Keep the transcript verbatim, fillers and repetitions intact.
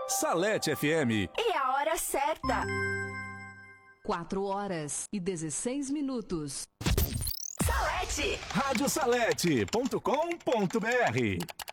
Salete F M. E a hora certa. quatro horas e dezesseis minutos. Salete. rádio salete ponto com ponto br.